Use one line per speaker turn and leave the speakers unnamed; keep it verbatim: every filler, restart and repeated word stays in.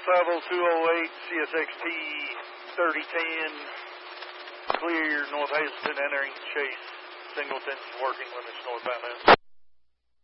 five oh two oh eight, C S X T thirty ten, clear North Hazleton entering Chase. Singleton's working limits northbound now.